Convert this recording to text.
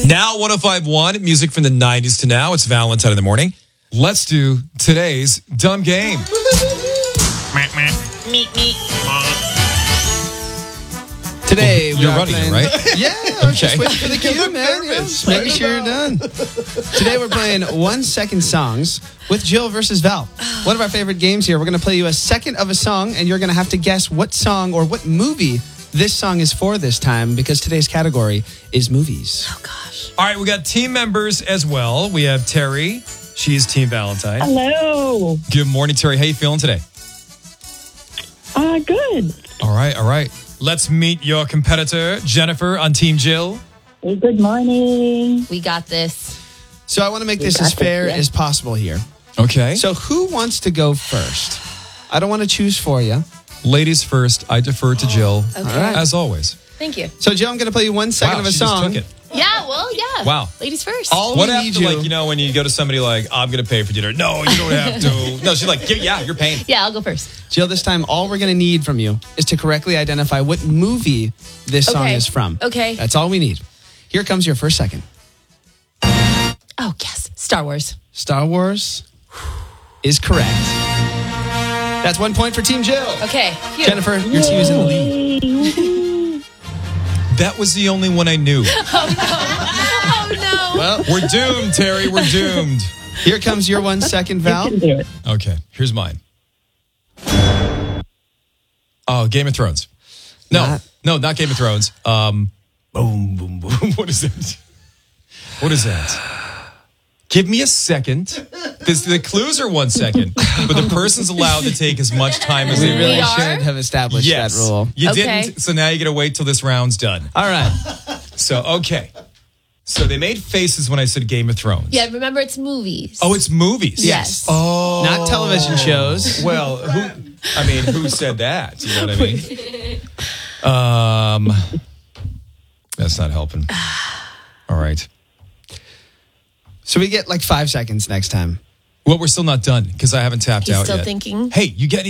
Now 105.1, music from the 90s to now. It's Valentine in the morning. Let's do today's dumb game. Today, You're running it, right? Yeah, I'm just waiting for the cue, man. Yeah, just making sure you're done. Today, we're playing 1-second songs with Jill versus Val. One of our favorite games here. We're going to play you a second of a song, and you're going to have to guess what song or what movie this song is for this time, because today's category is movies. Oh, gosh. All right, we got team members as well. We have Terry. She's Team Valentine. Hello. Good morning, Terry. How you feeling today? Good. All right. Let's meet your competitor, Jennifer, on Team Jill. Hey, good morning. We got this. So I want to make this as fair as possible here. Okay. So who wants to go first? I don't want to choose for you. Ladies first. I defer to Jill, Okay. All right. as always. Thank you. So, Jill, I'm going to play you 1 second of a she song. just took it. Yeah, well, yeah. Wow. Ladies first. All What we happened need to, like, you know, when you go to somebody like, I'm going to pay for dinner. No, you don't have to. No, she's like, yeah, you're paying. Yeah, I'll go first. Jill, this time, all we're going to need from you is to correctly identify what movie this song Okay. is from. Okay. That's all we need. Here comes your first second. Oh, yes. Star Wars. Star Wars is correct. That's 1 point for Team Jill. Okay. Phew. Jennifer, your team is in the lead. That was the only one I knew. Oh, no. Well, We're doomed, Terry. We're doomed. here comes your 1 second, Val. You can do it. Okay, here's mine. Oh, Game of Thrones. No, not Game of Thrones. Boom, boom, boom. What is that? What is that? Give me a second. The clues are 1 second, but the person's allowed to take as much time as We they really We want. are? should have established Yes, that rule. you Okay. didn't. So now you got to wait till this round's done. All right. So okay. So they made faces when I said Game of Thrones. Yeah, remember it's movies. Oh, it's movies. Yes. Oh, Not television shows. Well, who said that? You know what I mean? That's not helping. All right. So we get like 5 seconds next time. Well, we're still not done because I haven't tapped He's out still yet. thinking. Hey, you get